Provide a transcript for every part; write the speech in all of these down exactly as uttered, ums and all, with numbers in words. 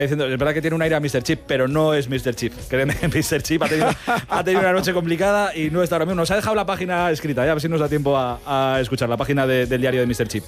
Diciendo, es verdad que tiene un aire a míster Chip, pero no es míster Chip. Créeme, míster Chip ha tenido, ha tenido una noche complicada y no está ahora mismo. Nos ha dejado la página escrita, ya a ver si nos da tiempo a, a escuchar la página de, del diario de míster Chip.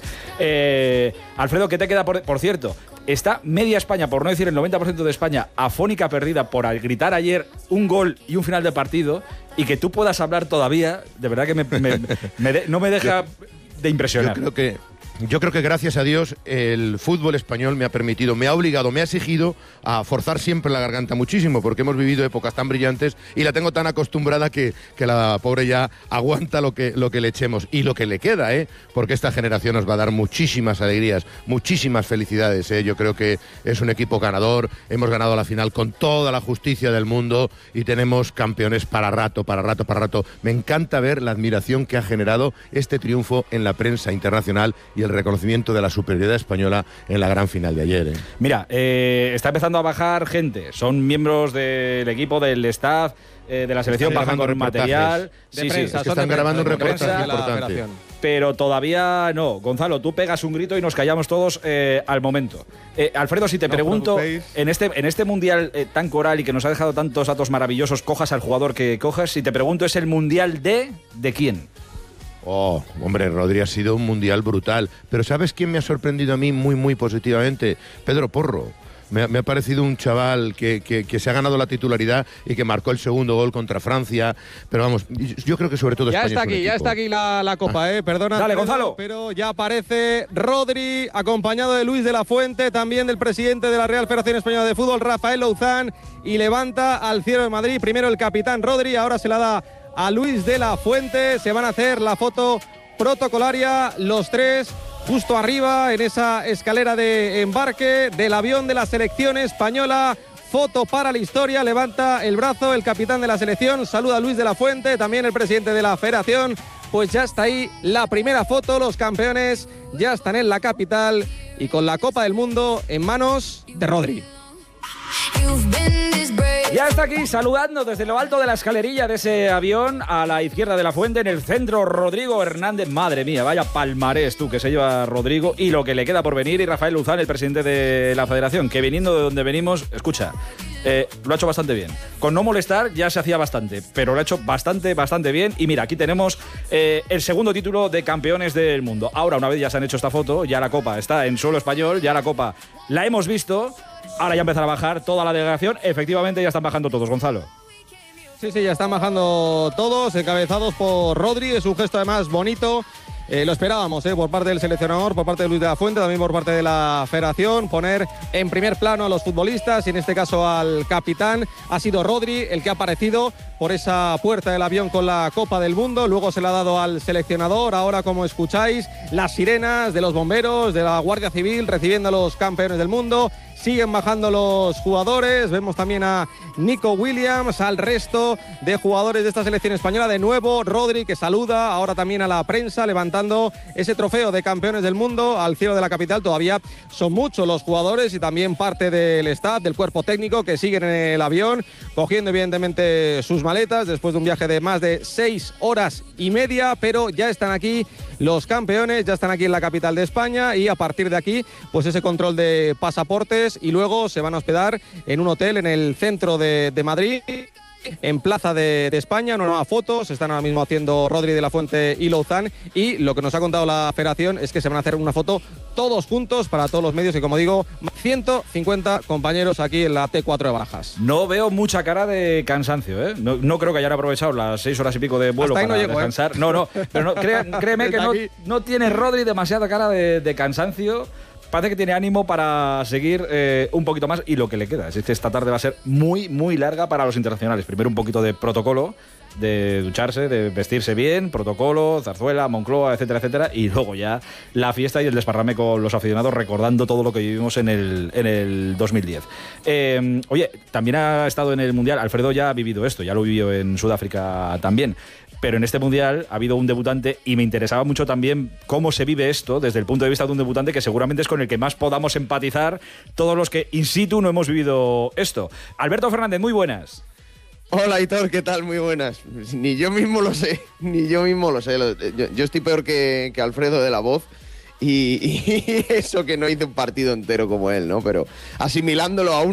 Eh, Alfredo, ¿qué te queda? Por, por cierto, está media España, por no decir el noventa por ciento de España, afónica perdida por al gritar ayer un gol y un final de partido, y que tú puedas hablar todavía, de verdad que me, me, me de, no me deja de impresionar. Yo creo que Yo creo que gracias a Dios el fútbol español me ha permitido, me ha obligado, me ha exigido a forzar siempre la garganta muchísimo, porque hemos vivido épocas tan brillantes y la tengo tan acostumbrada que, que la pobre ya aguanta lo que, lo que le echemos y lo que le queda, ¿eh? Porque esta generación nos va a dar muchísimas alegrías, muchísimas felicidades, ¿eh? Yo creo que es un equipo ganador, hemos ganado la final con toda la justicia del mundo y tenemos campeones para rato, para rato, para rato. Me encanta ver la admiración que ha generado este triunfo en la prensa internacional y el reconocimiento de la superioridad española en la gran final de ayer. ¿eh? Mira, eh, está empezando a bajar gente, son miembros del equipo, del staff, eh, de la selección, bajan con material. De sí, prensa, sí, es que están grabando un reportaje importante. Pero todavía no. Gonzalo, tú pegas un grito y nos callamos todos eh, al momento. Eh, Alfredo, si te no pregunto, en este, en este mundial eh, tan coral y que nos ha dejado tantos datos maravillosos, cojas al jugador que cojas, si te pregunto, ¿es el mundial de de quién? Oh, hombre, Rodri ha sido un mundial brutal. Pero ¿sabes quién me ha sorprendido a mí muy, muy positivamente? Pedro Porro. Me ha, me ha parecido un chaval que, que, que se ha ganado la titularidad y que marcó el segundo gol contra Francia. Pero vamos, yo creo que sobre todo ya España está aquí, ya está aquí la, la copa, eh. Perdona. Dale, Pedro, Gonzalo. Pero ya aparece Rodri, acompañado de Luis de la Fuente, también del presidente de la Real Federación Española de Fútbol, Rafael Louzán, y levanta al cielo de Madrid. Primero el capitán Rodri, ahora se la da a Luis de la Fuente. Se van a hacer la foto protocolaria los tres justo arriba en esa escalera de embarque del avión de la selección española. Foto para la historia, levanta el brazo el capitán de la selección, saluda a Luis de la Fuente, también el presidente de la federación. Pues ya está ahí la primera foto, los campeones ya están en la capital y con la Copa del Mundo en manos de Rodri. Ya está aquí saludando desde lo alto de la escalerilla de ese avión a la izquierda de la fuente, en el centro, Rodrigo Hernández. Madre mía, vaya palmarés tú que se lleva Rodrigo y lo que le queda por venir. Y Rafael Louzán, el presidente de la federación, que viniendo de donde venimos, escucha, eh, lo ha hecho bastante bien. Con no molestar ya se hacía bastante, pero lo ha hecho bastante, bastante bien. Y mira, aquí tenemos eh, el segundo título de campeones del mundo. Ahora, una vez ya se han hecho esta foto, ya la copa está en suelo español, ya la copa la hemos visto. Ahora ya empezará a bajar toda la delegación. Efectivamente ya están bajando todos, Gonzalo. Sí, sí, ya están bajando todos, encabezados por Rodri. Es un gesto además bonito. Eh, lo esperábamos eh, por parte del seleccionador, por parte de Luis de la Fuente, también por parte de la federación, poner en primer plano a los futbolistas y en este caso al capitán. Ha sido Rodri el que ha aparecido por esa puerta del avión con la Copa del Mundo, luego se la ha dado al seleccionador. Ahora, como escucháis, las sirenas de los bomberos, de la Guardia Civil recibiendo a los campeones del mundo. Siguen bajando los jugadores, vemos también a Nico Williams, al resto de jugadores de esta selección española. De nuevo Rodri, que saluda ahora también a la prensa, levantando ese trofeo de campeones del mundo al cielo de la capital. Todavía son muchos los jugadores y también parte del staff, del cuerpo técnico, que siguen en el avión, cogiendo evidentemente sus maletas después de un viaje de más de seis horas y media, pero ya están aquí los campeones, ya están aquí en la capital de España y a partir de aquí, pues ese control de pasaportes y luego se van a hospedar en un hotel en el centro de, de Madrid, en Plaza de, de España. Una nueva foto, se están ahora mismo haciendo Rodri de la Fuente y Louzán, y lo que nos ha contado la federación es que se van a hacer una foto todos juntos para todos los medios y, como digo, ciento cincuenta compañeros aquí en la T cuatro de Barajas. No veo mucha cara de cansancio, ¿eh? No, no creo que hayan aprovechado las seis horas y pico de vuelo para no llego, descansar. ¿eh? No, no, pero no, cré, créeme que no, no tiene Rodri demasiada cara de, de cansancio. Parece que tiene ánimo para seguir eh, un poquito más, y lo que le queda es que esta tarde va a ser muy, muy larga para los internacionales. Primero un poquito de protocolo, de ducharse, de vestirse bien, protocolo, zarzuela, Moncloa, etcétera, etcétera, y luego ya la fiesta y el desparrame con los aficionados, recordando todo lo que vivimos en el, en el dos mil diez. Eh, oye, también ha estado en el Mundial, Alfredo ya ha vivido esto, ya lo vivió en Sudáfrica también, pero en este Mundial ha habido un debutante y me interesaba mucho también cómo se vive esto desde el punto de vista de un debutante que seguramente es con el que más podamos empatizar todos los que in situ no hemos vivido esto. Alberto Fernández, muy buenas. Hola, Hitor, ¿qué tal? Muy buenas. Ni yo mismo lo sé, ni yo mismo lo sé. Yo, yo estoy peor que, que Alfredo de la voz y, y eso que no hizo un partido entero como él, ¿no? Pero asimilándolo a un